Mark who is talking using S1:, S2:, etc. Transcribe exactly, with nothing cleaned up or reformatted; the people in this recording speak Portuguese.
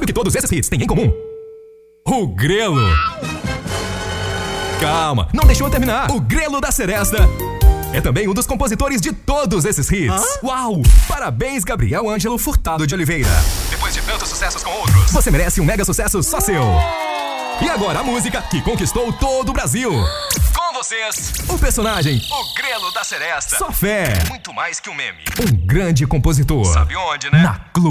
S1: Sabe o que todos esses hits têm em comum? O Grelo. Calma, não deixou eu terminar. O Grelo da Seresta é também um dos compositores de todos esses hits. Hã? Uau! Parabéns, Gabriel Ângelo Furtado de Oliveira. Depois de tantos sucessos com outros, você merece um mega sucesso só seu. E agora a música que conquistou todo o Brasil. Com vocês, o personagem, o Grelo da Seresta. Só fé. Muito mais que um meme. Um grande compositor. Sabe onde, né? Na Clube.